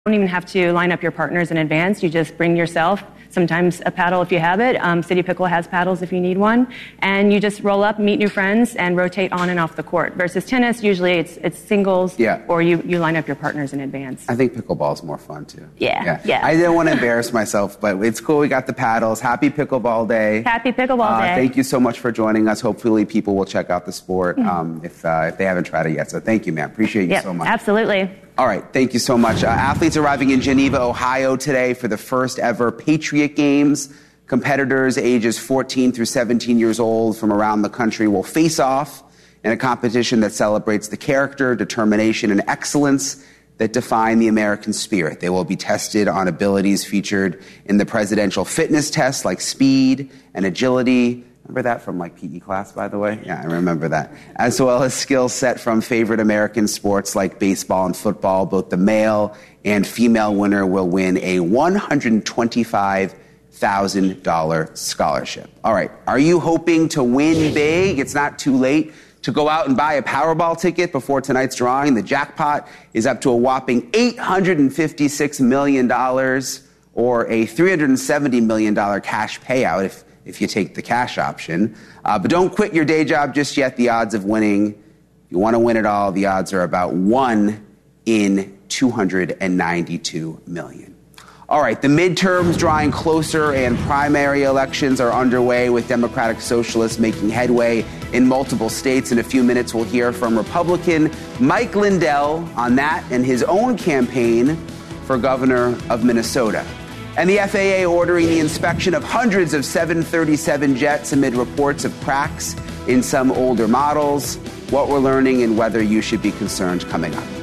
You don't even have to line up your partners in advance. You just bring yourself, sometimes a paddle if you have it. City Pickle has paddles if you need one. And you just roll up, meet new friends, and rotate on and off the court. Versus tennis, usually it's singles, or you line up your partners in advance. I think pickleball is more fun, too. Yeah. I didn't want to embarrass myself, but it's cool. We got the paddles. Happy Pickleball Day. Happy Pickleball Day. Thank you so much for joining us. Hopefully people will check out the sport if they haven't tried it yet. So thank you, ma'am. Appreciate you so much. Absolutely. All right, thank you so much. Athletes arriving in Geneva, Ohio today for the first ever Patriot Games. Competitors ages 14 through 17 years old from around the country will face off in a competition that celebrates the character, determination, and excellence that define the American spirit. They will be tested on abilities featured in the presidential fitness tests like speed and agility. Remember that from like PE class, by the way? Yeah, I remember that. As well as skills set from favorite American sports like baseball and football. Both the male and female winner will win a $125,000 scholarship. All right, are you hoping to win big? It's not too late to go out and buy a Powerball ticket before tonight's drawing. The jackpot is up to a whopping $856 million or a $370 million cash payout if you take the cash option. But don't quit your day job just yet. The odds of winning, if you want to win it all, the odds are about 1 in 292 million. All right, the midterms drawing closer and primary elections are underway with Democratic Socialists making headway in multiple states. In a few minutes, we'll hear from Republican Mike Lindell on that and his own campaign for governor of Minnesota. And the FAA ordering the inspection of hundreds of 737 jets amid reports of cracks in some older models. What we're learning and whether you should be concerned coming up.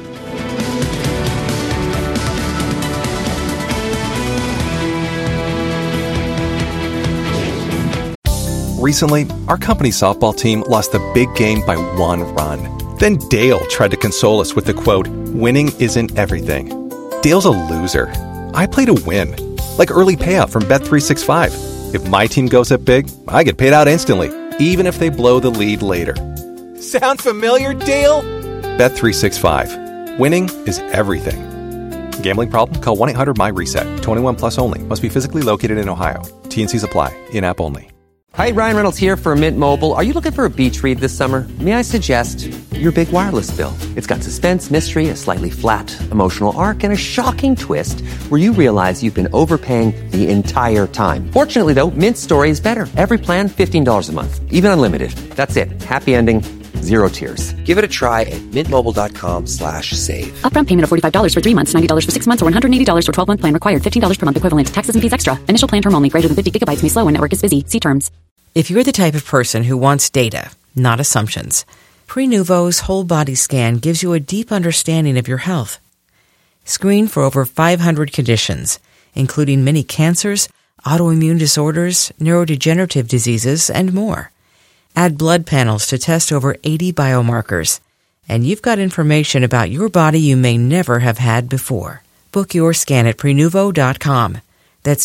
Recently, our company's softball team lost the big game by 1 run. Then Dale tried to console us with the quote, "Winning isn't everything." Dale's a loser. I play to win. Like early payout from Bet365. If my team goes up big, I get paid out instantly, even if they blow the lead later. Sound familiar, Dale? Bet365. Winning is everything. Gambling problem? Call 1-800-MY-RESET. 21 plus only. Must be physically located in Ohio. T&Cs apply. In-app only. Hi, Ryan Reynolds here for Mint Mobile. Are you looking for a beach read this summer? May I suggest your big wireless bill? It's got suspense, mystery, a slightly flat, emotional arc, and a shocking twist where you realize you've been overpaying the entire time. Fortunately, though, Mint's story is better. Every plan, $15 a month. Even unlimited. That's it. Happy ending. Zero tears. Give it a try at mintmobile.com/save. Upfront payment of $45 for 3 months, $90 for 6 months, or $180 for 12-month plan required. $15 per month equivalent. Taxes and fees extra. Initial plan term only. Greater than 50 gigabytes may slow when network is busy. See terms. If you're the type of person who wants data, not assumptions, Prenuvo's whole body scan gives you a deep understanding of your health. Screen for over 500 conditions, including many cancers, autoimmune disorders, neurodegenerative diseases, and more. Add blood panels to test over 80 biomarkers, and you've got information about your body you may never have had before. Book your scan at Prenuvo.com. That's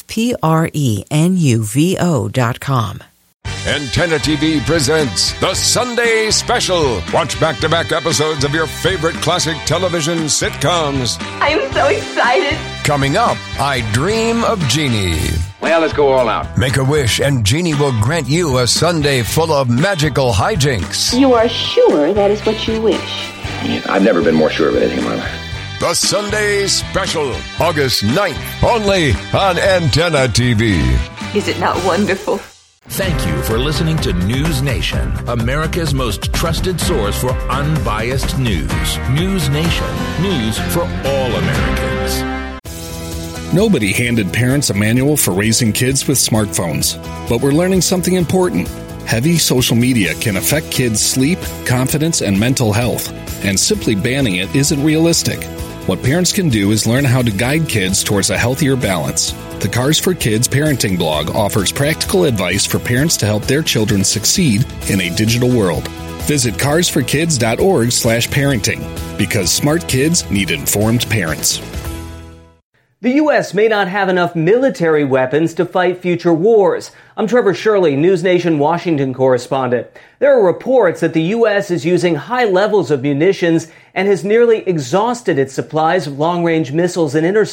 Prenuvo.com. Antenna TV presents The Sunday Special. Watch back-to-back episodes of your favorite classic television sitcoms. I'm so excited. Coming up, I Dream of Jeannie. Well, let's go all out. Make a wish and Jeannie will grant you a Sunday full of magical hijinks. You are sure that is what you wish? I've never been more sure of anything in my life. The Sunday Special, August 9th, only on Antenna TV. Is it not wonderful? Thank you for listening to News Nation, America's most trusted source for unbiased news. News Nation, news for all Americans. Nobody handed parents a manual for raising kids with smartphones, but we're learning something important. Heavy social media can affect kids' sleep, confidence, and mental health, and simply banning it isn't realistic. What parents can do is learn how to guide kids towards a healthier balance. The Cars for Kids parenting blog offers practical advice for parents to help their children succeed in a digital world. Visit carsforkids.org/parenting, because smart kids need informed parents. The U.S. may not have enough military weapons to fight future wars. I'm Trevor Shirley, News Nation Washington correspondent. There are reports that the U.S. is using high levels of munitions and has nearly exhausted its supplies of long-range missiles and interceptors.